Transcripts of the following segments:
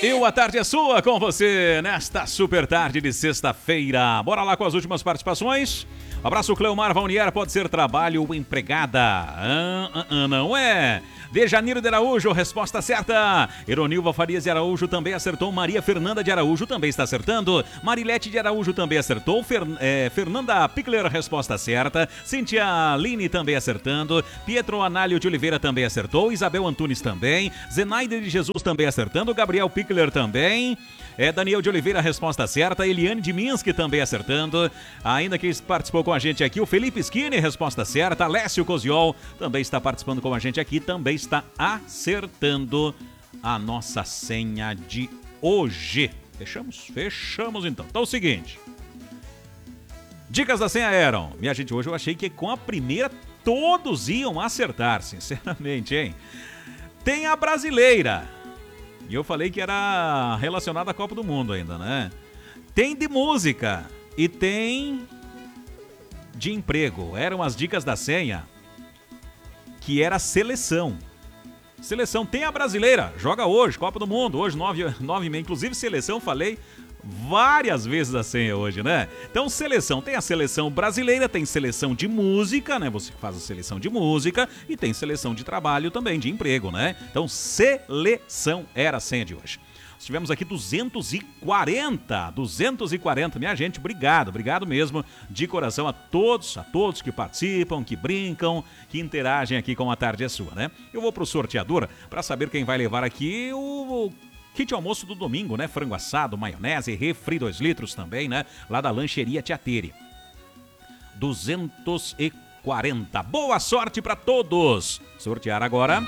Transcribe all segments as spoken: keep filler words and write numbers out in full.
E o A Tarde é Sua com você nesta super tarde de sexta-feira. Bora lá com as últimas participações. Abraço, Cleomar Valnier, pode ser trabalho ou empregada? Ah, ah, ah, não é? De Janeiro de Araújo, resposta certa. Eronilva Farias de Araújo também acertou. Maria Fernanda de Araújo também está acertando. Marilete de Araújo também acertou. Fer, é, Fernanda Pickler, resposta certa. Cintia Line também acertando. Pietro Análio de Oliveira também acertou. Isabel Antunes também. Zenaide de Jesus também acertando. Gabriel Pickler também. É, Daniel de Oliveira, resposta certa. Eliane de Minsk também acertando. Ainda que participou com a gente aqui, o Felipe Skinner, resposta certa. Alessio Coziol também está participando com a gente aqui, também está acertando a nossa senha de hoje. Fechamos? Fechamos então. Então é o seguinte. Dicas da senha eram. Minha gente, hoje eu achei que com a primeira todos iam acertar, sinceramente, hein? Tem a brasileira. E eu falei que era relacionada à Copa do Mundo ainda, né? Tem de música e tem de emprego. Eram as dicas da senha, que era seleção. Seleção, tem a brasileira, joga hoje, Copa do Mundo, hoje nove e meia. Inclusive seleção, falei várias vezes a senha hoje, né? Então seleção, tem a seleção brasileira, tem seleção de música, né? Você que faz a seleção de música e tem seleção de trabalho também, de emprego, né? Então seleção era a senha de hoje. Tivemos aqui duzentos e quarenta, duzentos e quarenta, minha gente, obrigado, obrigado mesmo, de coração a todos, a todos que participam, que brincam, que interagem aqui com A Tarde é Sua, né? Eu vou pro sorteador para saber quem vai levar aqui o kit almoço do domingo, né? Frango assado, maionese, refri dois litros também, né? Lá da Lancheria Tiateri. duzentos e quarenta. Boa sorte para todos. Sortear agora.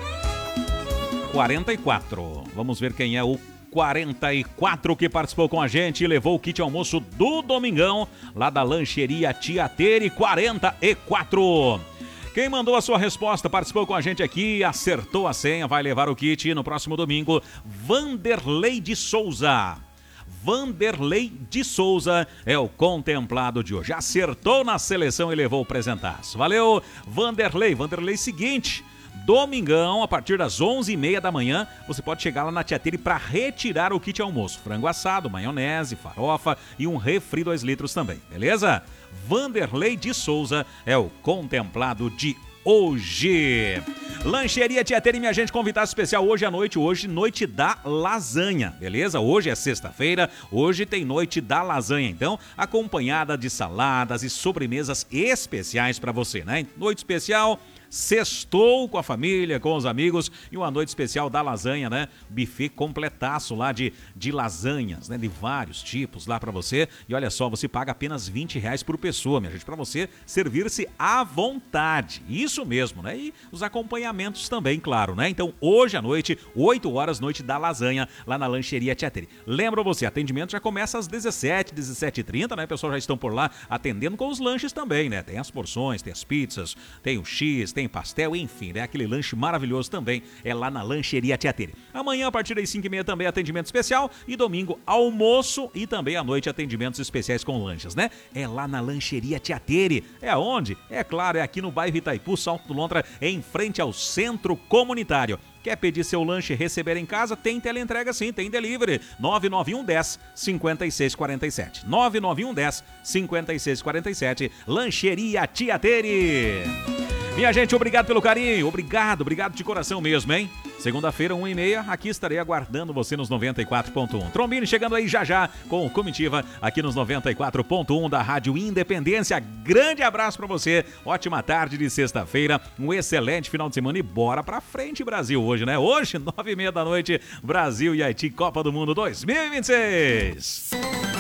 quarenta e quatro. Vamos ver quem é o quarenta e quatro que participou com a gente e levou o kit almoço do domingão lá da Lancheria Tiateri. quarenta e quatro. Quem mandou a sua resposta, participou com a gente aqui, acertou a senha, vai levar o kit no próximo domingo. Vanderlei de Souza. Vanderlei de Souza é o contemplado de hoje. Acertou na seleção e levou o presentaço. Valeu, Vanderlei. Vanderlei, seguinte, domingão, a partir das onze e meia da manhã, você pode chegar lá na Tiateri para retirar o kit almoço. Frango assado, maionese, farofa e um refri dois litros também, beleza? Vanderlei de Souza é o contemplado de hoje. Lancheria Tiateri, minha gente, convidado especial hoje à noite, hoje noite da lasanha, beleza? Hoje é sexta-feira, hoje tem noite da lasanha, então, acompanhada de saladas e sobremesas especiais para você, né? Noite especial, sextou com a família, com os amigos e uma noite especial da lasanha, né? Buffet completaço lá de, de lasanhas, né? De vários tipos lá pra você. E olha só, você paga apenas vinte reais por pessoa, minha gente, pra você servir-se à vontade. Isso mesmo, né? E os acompanhamentos também, claro, né? Então, hoje à noite, oito horas, noite da lasanha, lá na Lancheria Tiateri. Lembra você, atendimento já começa às dezessete, dezessete e trinta, né? Pessoal já estão por lá atendendo com os lanches também, né? Tem as porções, tem as pizzas, tem o X, tem pastel, enfim, né? Aquele lanche maravilhoso também é lá na Lancheria Tiateri. Amanhã, a partir das cinco e meia, também atendimento especial e domingo, almoço e também à noite atendimentos especiais com lanches, né? É lá na Lancheria Tiateri. É aonde? É claro, é aqui no bairro Itaipu, Salto do Lontra, em frente ao Centro Comunitário. Quer pedir seu lanche e receber em casa? Tem teleentrega sim, tem delivery. nove nove um dez, cinquenta e seis quarenta e sete. nove nove um dez, cinquenta e seis quarenta e sete. Lancheria Tiateri. Minha gente, obrigado pelo carinho, obrigado, obrigado de coração mesmo, hein? Segunda-feira, uma e meia, aqui estarei aguardando você nos noventa e quatro ponto um. Trombini chegando aí já já com comitiva aqui nos noventa e quatro ponto um da Rádio Independência. Grande abraço pra você, ótima tarde de sexta-feira, um excelente final de semana e bora pra frente, Brasil, hoje, né? Hoje, nove e meia da noite, Brasil e Haiti, Copa do Mundo dois mil e vinte e seis.